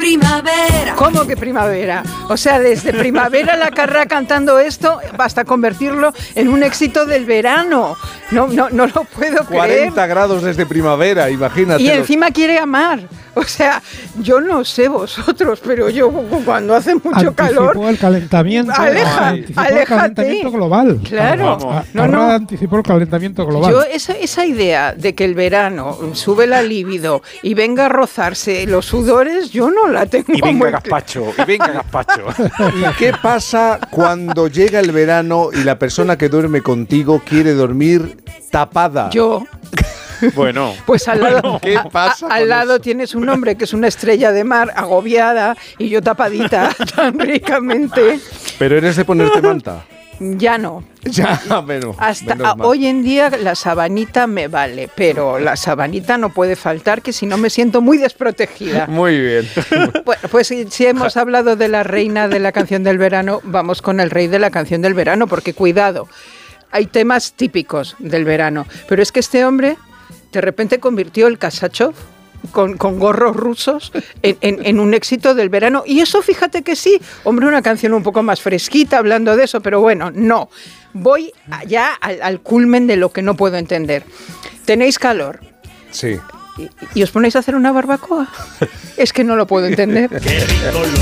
primavera. ¿Cómo que primavera? O sea, desde Primavera la Carrá cantando esto hasta convertirlo en un éxito del verano. No lo puedo 40 creer. grados desde primavera, imagínate. Y encima quiere amar. O sea, yo no sé vosotros, pero yo cuando hace mucho calor... Anticipó el calentamiento. Aléjate. El calentamiento global. Claro. No anticipó el calentamiento global. Yo esa idea de que el verano sube la libido y venga a rozarse los sudores, yo no la tengo Y venga muy gazpacho, y venga gazpacho. ¿Y qué pasa cuando llega el verano y la persona que duerme contigo quiere dormir tapada? Yo... Bueno. Pues al lado, ¿Qué pasa al con lado eso? tienes un hombre que es una estrella de mar agobiada y yo tapadita tan ricamente. ¿Pero eres de ponerte manta? Ya no. Ya, menos. Hasta menos mal. hoy en día la sabanita me vale, pero la sabanita no puede faltar, que si no me siento muy desprotegida. Muy bien. Bueno, pues si hemos hablado de la reina de la canción del verano, vamos con el rey de la canción del verano, porque cuidado, hay temas típicos del verano, pero es que este hombre de repente convirtió el Kasachov con gorros rusos en un éxito del verano. Y eso, fíjate que sí, hombre, una canción un poco más fresquita hablando de eso, pero bueno, no. Voy ya al culmen de lo que no puedo entender. Tenéis calor. Sí. ¿Y os ponéis a hacer una barbacoa? Es que no lo puedo entender.